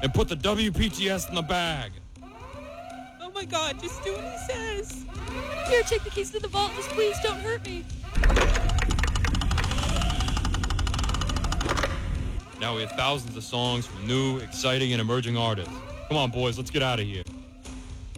and put the WPTS in the bag. Oh my God, just do what he says. Here, take the keys to the vault. Just please don't hurt me. Now we have thousands of songs from new, exciting, and emerging artists. Come on, boys, let's get out of here.